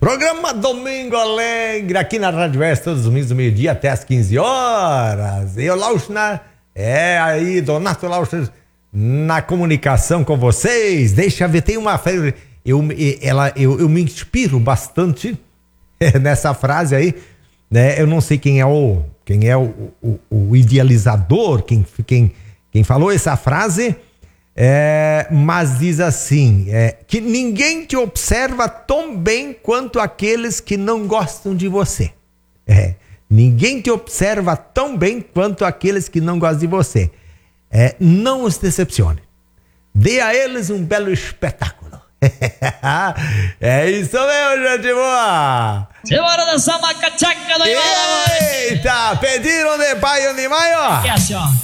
Programa Domingo Alegre, aqui na Rádio Oeste, todos os domingos do meio-dia até às 15 horas. Eu, Lauchner, aí, Donato Lauchner, na comunicação com vocês. Deixa eu ver, tem uma frase, eu me inspiro bastante nessa frase aí, né? Eu não sei quem é o idealizador, quem falou essa frase, mas diz assim, que ninguém te observa tão bem quanto aqueles que não gostam de você. Ninguém te observa tão bem quanto aqueles que não gostam de você. Não os decepcione. Dê a eles um belo espetáculo. É isso mesmo, gente boa. Bora dançar uma cachaca do Eita, pediram de pai ou de mãe, ó. É assim, ó.